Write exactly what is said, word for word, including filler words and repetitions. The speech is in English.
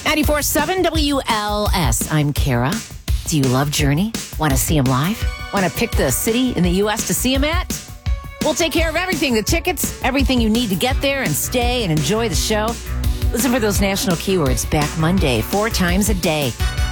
ninety-four point seven W L S. I'm Kara. Do you love Journey? Want to see him live? Want to pick the city in the U S to see him at? We'll take care of everything. The tickets, everything you need to get there and stay and enjoy the show. Listen for those national keywords back Monday, four times a day.